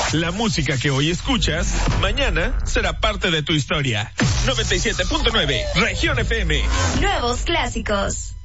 La música que hoy escuchas, mañana será parte de tu historia. 97.9, Región FM. Nuevos clásicos.